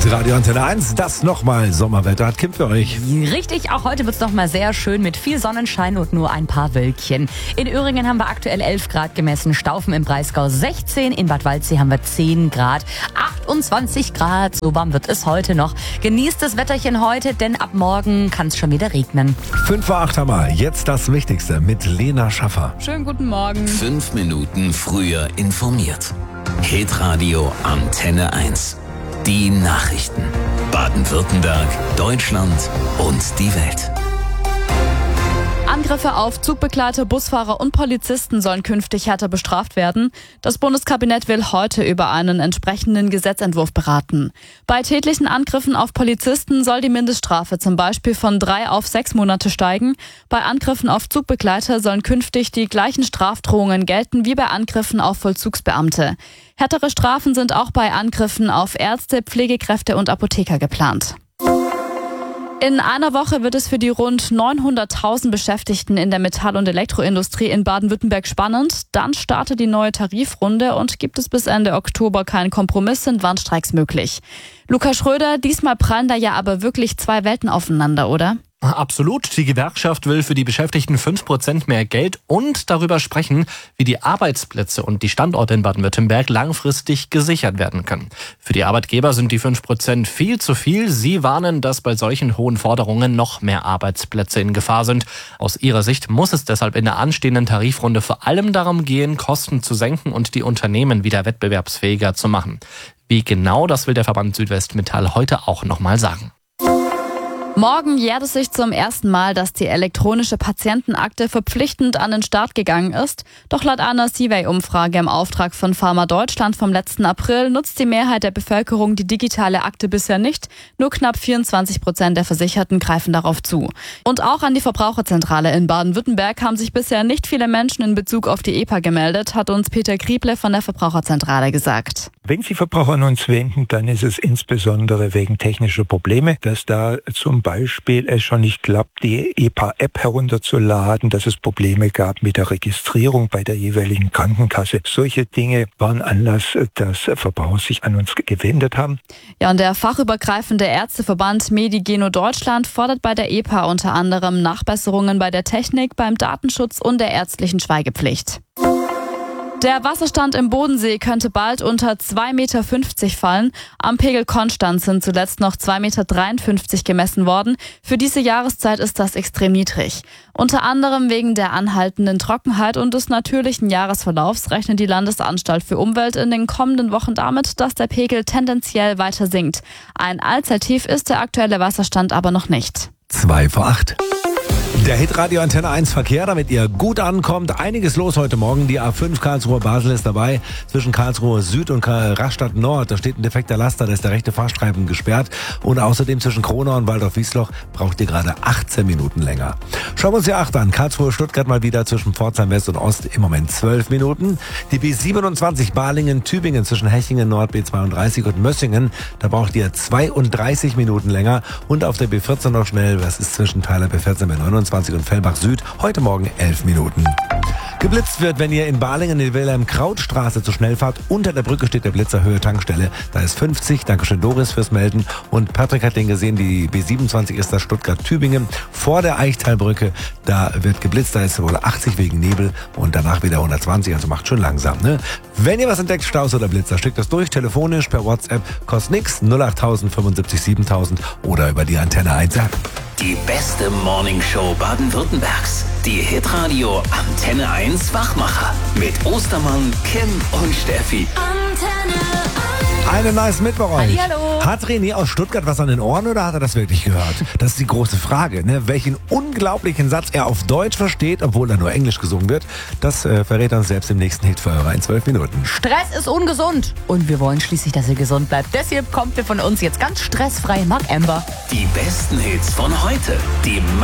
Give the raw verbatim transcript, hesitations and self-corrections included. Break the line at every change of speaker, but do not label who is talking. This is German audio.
Radio Antenne eins, das nochmal Sommerwetter hat Kim für euch.
Richtig, auch heute wird es nochmal sehr schön mit viel Sonnenschein und nur ein paar Wölkchen. In Öhringen haben wir aktuell elf Grad gemessen, Staufen im Breisgau sechzehn, in Bad Waldsee haben wir zehn Grad, achtundzwanzig Grad, so warm wird es heute noch. Genießt das Wetterchen heute, denn ab morgen kann es schon wieder regnen.
fünf vor acht haben wir, jetzt das Wichtigste mit Lena Schaffer.
Schönen guten Morgen.
Fünf Minuten früher informiert. Hitradio Antenne eins. Die Nachrichten. Baden-Württemberg, Deutschland und die Welt.
Angriffe auf Zugbegleiter, Busfahrer und Polizisten sollen künftig härter bestraft werden. Das Bundeskabinett will heute über einen entsprechenden Gesetzentwurf beraten. Bei tätlichen Angriffen auf Polizisten soll die Mindeststrafe zum Beispiel von drei auf sechs Monate steigen. Bei Angriffen auf Zugbegleiter sollen künftig die gleichen Strafdrohungen gelten wie bei Angriffen auf Vollzugsbeamte. Härtere Strafen sind auch bei Angriffen auf Ärzte, Pflegekräfte und Apotheker geplant. In einer Woche wird es für die rund neunhunderttausend Beschäftigten in der Metall- und Elektroindustrie in Baden-Württemberg spannend. Dann startet die neue Tarifrunde und gibt es bis Ende Oktober keinen Kompromiss, sind Warnstreiks möglich. Lukas Schröder, diesmal prallen da ja aber wirklich zwei Welten aufeinander, oder?
Absolut. Die Gewerkschaft will für die Beschäftigten fünf Prozent mehr Geld und darüber sprechen, wie die Arbeitsplätze und die Standorte in Baden-Württemberg langfristig gesichert werden können. Für die Arbeitgeber sind die fünf Prozent viel zu viel. Sie warnen, dass bei solchen hohen Forderungen noch mehr Arbeitsplätze in Gefahr sind. Aus ihrer Sicht muss es deshalb in der anstehenden Tarifrunde vor allem darum gehen, Kosten zu senken und die Unternehmen wieder wettbewerbsfähiger zu machen. Wie genau, das will der Verband Südwestmetall heute auch nochmal sagen.
Morgen jährt es sich zum ersten Mal, dass die elektronische Patientenakte verpflichtend an den Start gegangen ist. Doch laut einer Survey-Umfrage im Auftrag von Pharma Deutschland vom letzten April nutzt die Mehrheit der Bevölkerung die digitale Akte bisher nicht. Nur knapp vierundzwanzig Prozent der Versicherten greifen darauf zu. Und auch an die Verbraucherzentrale in Baden-Württemberg haben sich bisher nicht viele Menschen in Bezug auf die E P A gemeldet, hat uns Peter Grieble von der Verbraucherzentrale gesagt.
Wenn Sie Verbraucher an uns wenden, dann ist es insbesondere wegen technischer Probleme, dass da zum Beispiel es schon nicht klappt, die E P A-App herunterzuladen, dass es Probleme gab mit der Registrierung bei der jeweiligen Krankenkasse. Solche Dinge waren Anlass, dass Verbraucher sich an uns gewendet haben.
Ja, und der fachübergreifende Ärzteverband Medigeno Deutschland fordert bei der E P A unter anderem Nachbesserungen bei der Technik, beim Datenschutz und der ärztlichen Schweigepflicht. Der Wasserstand im Bodensee könnte bald unter zwei Komma fünfzig Meter fallen. Am Pegel Konstanz sind zuletzt noch zwei Komma dreiundfünfzig Meter gemessen worden. Für diese Jahreszeit ist das extrem niedrig. Unter anderem wegen der anhaltenden Trockenheit und des natürlichen Jahresverlaufs rechnet die Landesanstalt für Umwelt in den kommenden Wochen damit, dass der Pegel tendenziell weiter sinkt. Ein Allzeittief ist der aktuelle Wasserstand aber noch nicht.
zwei vor acht. Der Hitradio Antenne eins Verkehr, damit ihr gut ankommt. Einiges los heute Morgen. Die A fünf Karlsruhe-Basel ist dabei. Zwischen Karlsruhe Süd und Rastatt Nord. Da steht ein defekter Laster, da ist der rechte Fahrstreifen gesperrt. Und außerdem zwischen Kronau und Waldorf-Wiesloch braucht ihr gerade achtzehn Minuten länger. Schauen wir uns die acht an. Karlsruhe-Stuttgart mal wieder zwischen Pforzheim West und Ost. Im Moment zwölf Minuten. Die B siebenundzwanzig Balingen-Tübingen zwischen Hechingen Nord B zweiunddreißig und Mössingen. Da braucht ihr zweiunddreißig Minuten länger. Und auf der B vierzehn noch schnell. Das ist zwischen Teiler B vierzehn B neunundzwanzig und Fellbach Süd. Heute Morgen elf Minuten. Geblitzt wird, wenn ihr in Balingen in die Wilhelm-Kraut-Straße zu schnell fahrt. Unter der Brücke steht der Blitzer Höhe Tankstelle. Da ist fünfzig. Dankeschön Doris fürs Melden. Und Patrick hat den gesehen, die B siebenundzwanzig ist da Stuttgart-Tübingen. Vor der Eichtalbrücke, da wird geblitzt. Da ist wohl achtzig wegen Nebel und danach wieder hundertzwanzig. Also macht schon langsam, ne? Wenn ihr was entdeckt, Staus oder Blitzer, schickt das durch. Telefonisch, per WhatsApp. Kostet nix. null acht null null fünfundsiebzig siebentausend oder über die Antenne eins App.
Die beste Morningshow Baden-Württembergs. Die Hitradio Antenne eins Wachmacher. Mit Ostermann, Kim und Steffi.
Antenne eins.
Einen nice Mittwoch euch.
Hallihallo.
Hat René aus Stuttgart was an den Ohren oder hat er das wirklich gehört? Das ist die große Frage, ne? Welchen unglaublichen Satz er auf Deutsch versteht, obwohl er nur Englisch gesungen wird, das äh, verrät er uns selbst im nächsten Hitverhörer in zwölf Minuten.
Stress ist ungesund und wir wollen schließlich, dass ihr gesund bleibt. Deshalb kommt ihr von uns jetzt ganz stressfrei Marc Amber.
Die besten Hits von heute. Die